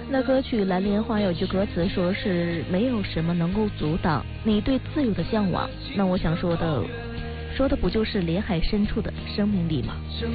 那歌曲《蓝莲花》有句歌词说是没有什么能够阻挡你对自由的向往。那我想说的不就是林海深处的生命力吗？ 生